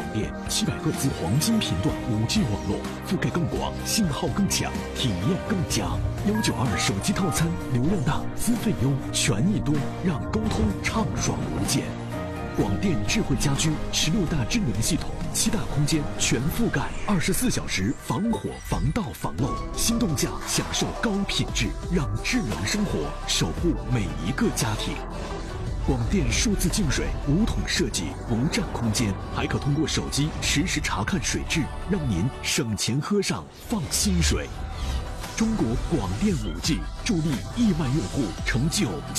电700赫兹黄金频段5G 网络，覆盖更广，信号更强，体验更佳。192手机套餐，流量大，资费优，权益多，让沟通畅爽无间。广电智慧家居16大智能系统，7大空间全覆盖，24小时防火、防盗、防漏。心动价享受高品质，让智能生活守护每一个家庭。广电数字净水无桶设计，不占空间，还可通过手机实时查看水质，让您省钱喝上放心水。中国广电5G助力亿万用户成就